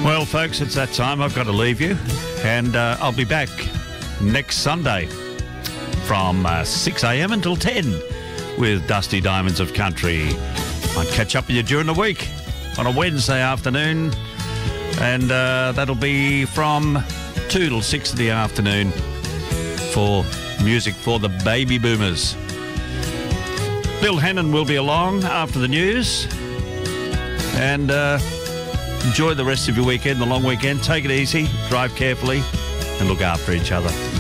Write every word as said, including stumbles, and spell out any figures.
Well, folks, it's that time. I've got to leave you. And uh, I'll be back next Sunday from uh, six a.m. until ten with Dusty Diamonds of Country. I'll catch up with you during the week on a Wednesday afternoon. And uh, that'll be from two till six in the afternoon for music for the baby boomers. Bill Hannon will be along after the news. And uh, enjoy the rest of your weekend, the long weekend. Take it easy, drive carefully, and look after each other.